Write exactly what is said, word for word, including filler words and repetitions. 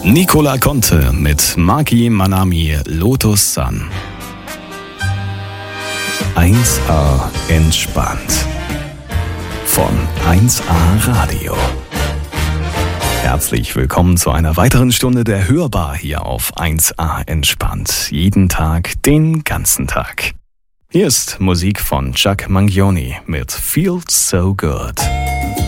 Nicola Conte mit Maki Manami Lotus Sun. eins A entspannt. Von eins A Radio. Herzlich willkommen zu einer weiteren Stunde der Hörbar hier auf eins A entspannt. Jeden Tag, den ganzen Tag. Hier ist Musik von Chuck Mangione mit Feels So Good.